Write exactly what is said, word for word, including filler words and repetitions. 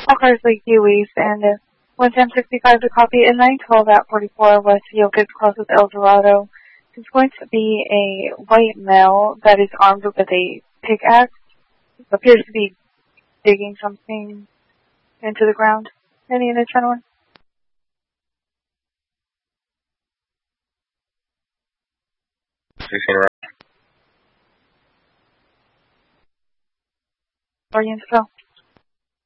All cars Lake Dewey's and uh, one ten sixty-five to copy at nine twelve at forty-four West Yokas Close with El Dorado. There's going to be a white male that is armed with a pickaxe. Appears to be digging something into the ground. Any units, anyone? Or units,